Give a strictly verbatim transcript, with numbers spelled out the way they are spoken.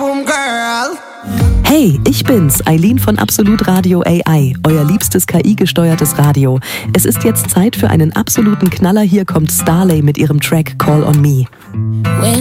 boom girl. Hey, ich bin's, Eileen von Absolut Radio A I, euer liebstes K I-gesteuertes Radio. Es ist jetzt Zeit für einen absoluten Knaller. Hier kommt Starlay mit ihrem Track Call on Me. When